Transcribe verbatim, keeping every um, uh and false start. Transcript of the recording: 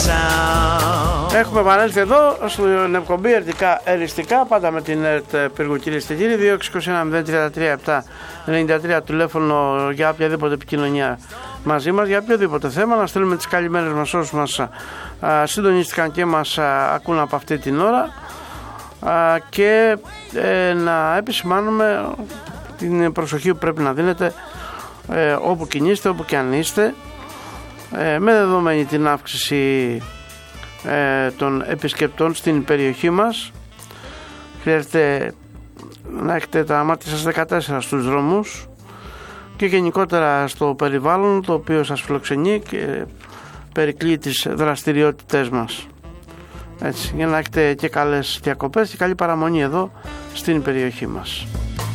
Έχουμε επανέλθει εδώ στην εκπομπή Ερτικά Εριστικά, πάντα με την ΕΡΤ Πύργου, κυρίες και κύριοι. Δύο έξι ένα μηδέν τρία τρία επτά εννιά τρία τηλέφωνο για οποιαδήποτε επικοινωνία μαζί μας, για οποιοδήποτε θέμα. Να στείλουμε τις καλημέρες μας όσους μας α, συντονίστηκαν και μας α, ακούν από αυτή την ώρα, α, και ε, να επισημάνουμε την προσοχή που πρέπει να δίνετε ε, όπου κινείστε, όπου και αν είστε, ε, με δεδομένη την αύξηση ε, των επισκεπτών στην περιοχή μας. Χρειάζεται να έχετε τα μάτια σας δεκατέσσερα στους δρόμους και γενικότερα στο περιβάλλον το οποίο σας φιλοξενεί και περικλεί τις δραστηριότητες μας, έτσι, για να έχετε και καλές διακοπές και καλή παραμονή εδώ στην περιοχή μας.